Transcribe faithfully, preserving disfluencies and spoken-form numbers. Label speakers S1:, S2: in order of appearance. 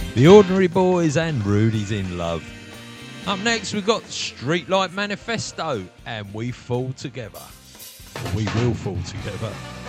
S1: The Ordinary Boys and Rudy's in Love. Up next we've got Streetlight Manifesto and We Fall Together. Or we will fall together.